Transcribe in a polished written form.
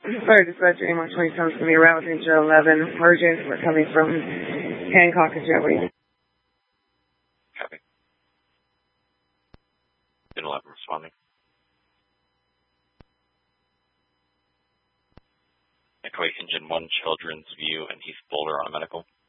Fire dispatcher, AMOC 27 is going to be around Danger 11. Emergent, we're coming from Hancock and Jetway. Copy. 11 responding. Echo Engine 1, Children's View, and East Boulder on a medical.